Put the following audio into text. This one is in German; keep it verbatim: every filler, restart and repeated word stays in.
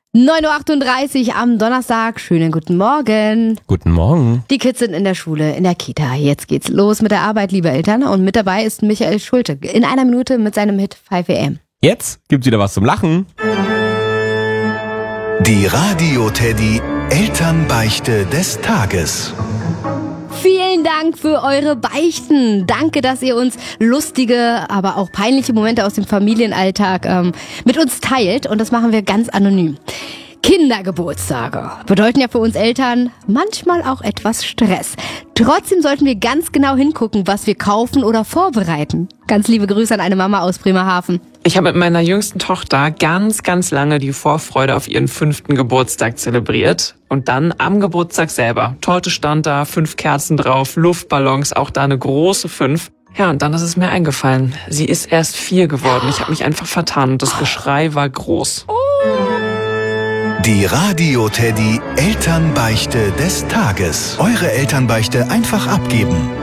neun Uhr achtunddreißig am Donnerstag. Schönen guten Morgen. Guten Morgen. Die Kids sind in der Schule, in der Kita. Jetzt geht's los mit der Arbeit, liebe Eltern. Und mit dabei ist Michael Schulte in einer Minute mit seinem Hit fünf A M. Jetzt gibt's wieder was zum Lachen. Die Radio-Teddy Elternbeichte des Tages. Vielen Dank für eure Beichten. Danke, dass ihr uns lustige, aber auch peinliche Momente aus dem Familienalltag ähm, mit uns teilt. Und das machen wir ganz anonym. Kindergeburtstage bedeuten ja für uns Eltern manchmal auch etwas Stress. Trotzdem sollten wir ganz genau hingucken, was wir kaufen oder vorbereiten. Ganz liebe Grüße an eine Mama aus Bremerhaven. Ich habe mit meiner jüngsten Tochter ganz, ganz lange die Vorfreude auf ihren fünften Geburtstag zelebriert. Und dann am Geburtstag selber. Torte stand da, fünf Kerzen drauf, Luftballons, auch da eine große fünf. Ja, und dann ist es mir eingefallen. Sie ist erst vier geworden. Ich habe mich einfach vertan und das Geschrei war groß. Die Radio-Teddy Elternbeichte des Tages. Eure Elternbeichte einfach abgeben.